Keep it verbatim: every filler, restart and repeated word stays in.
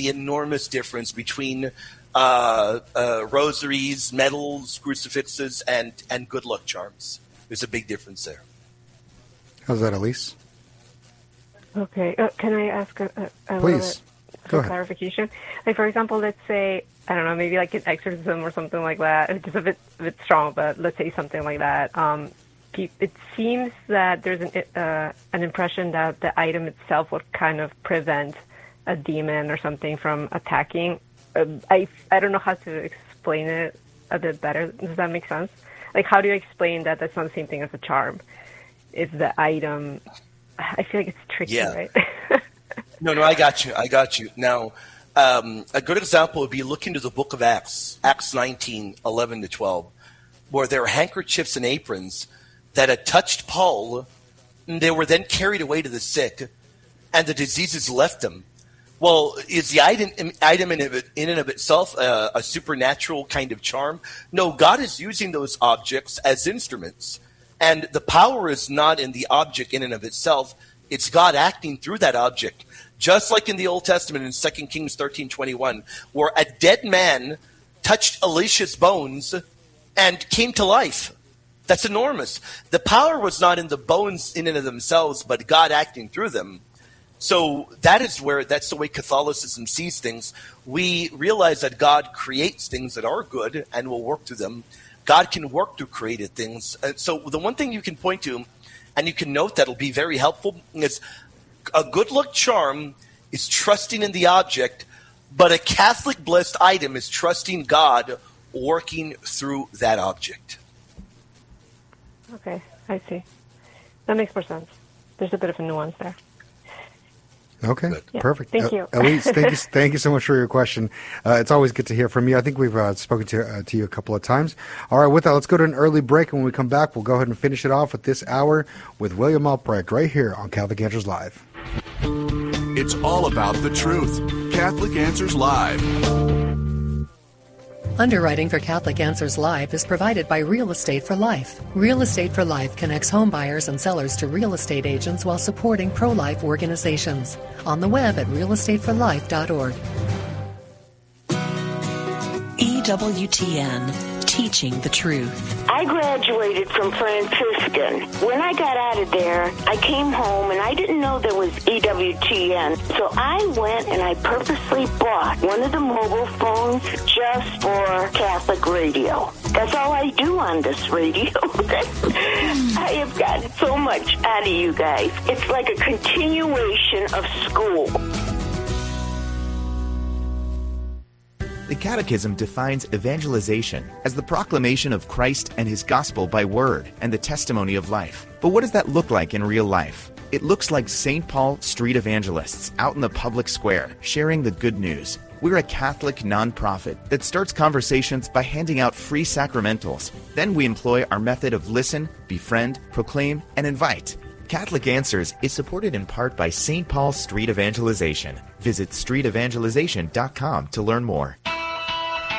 the enormous difference between uh, uh, rosaries, medals, crucifixes, and, and good luck charms. There's a big difference there. How's that, Elise? Okay. Uh, can I ask a, a, a Please. little bit Go of ahead. clarification? Like, for example, let's say, I don't know, maybe like an exorcism or something like that. It's just a bit, a bit strong, but let's say something like that. Um, it seems that there's an, uh, an impression that the item itself would kind of prevent a demon or something from attacking. Uh, I, I don't know how to explain it a bit better. Does that make sense? Like, how do you explain that that's not the same thing as a charm? If the item, I feel like it's tricky, Yeah. right? No, no, I got you. I got you. Now, um, a good example would be look into the book of Acts, Acts nineteen, eleven to twelve, where there are handkerchiefs and aprons that had touched Paul, and they were then carried away to the sick, and the diseases left them. Well, is the item, item in, in and of itself uh, a supernatural kind of charm? No, God is using those objects as instruments. And the power is not in the object in and of itself. It's God acting through that object. Just like in the Old Testament in Second Kings thirteen twenty-one, where a dead man touched Elisha's bones and came to life. That's enormous. The power was not in the bones in and of themselves, but God acting through them. So that is where, that's the way Catholicism sees things. We realize that God creates things that are good and will work through them. God can work through created things. And so the one thing you can point to, and you can note that will be very helpful, is a good luck charm is trusting in the object, but a Catholic blessed item is trusting God working through that object. Okay, I see. That makes more sense. There's a bit of a nuance there. Okay, Yeah, perfect. thank you. Uh, Elise, thank you, thank you so much for your question. Uh, it's always good to hear from you. I think we've uh, spoken to, uh, to you a couple of times. All right, with that, let's go to an early break, and when we come back, we'll go ahead and finish it off with this hour with William Albrecht right here on Catholic Answers Live. It's all about the truth. Catholic Answers Live. Underwriting for Catholic Answers Live is provided by Real Estate for Life. Real Estate for Life connects home buyers and sellers to real estate agents while supporting pro-life organizations. On the web at real estate for life dot org. E W T N, teaching the truth. I graduated from Franciscan. When I got out of there, I came home and I didn't know there was E W T N. So I went and I purposely bought one of the mobile phones just for Catholic radio. That's all I do on this radio. I have gotten so much out of you guys. It's like a continuation of school. The Catechism defines evangelization as the proclamation of Christ and His gospel by word and the testimony of life. But what does that look like in real life? It looks like Saint Paul street evangelists out in the public square sharing the good news. We're a Catholic nonprofit that starts conversations by handing out free sacramentals. Then we employ our method of listen, befriend, proclaim, and invite. Catholic Answers is supported in part by Saint Paul Street Evangelization. Visit street evangelization dot com to learn more.